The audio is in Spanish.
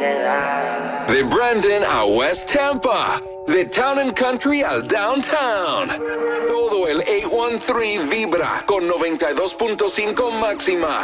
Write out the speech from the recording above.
De Brandon a West Tampa. De Town and Country al Downtown. Todo el 813 vibra con 92.5 máxima.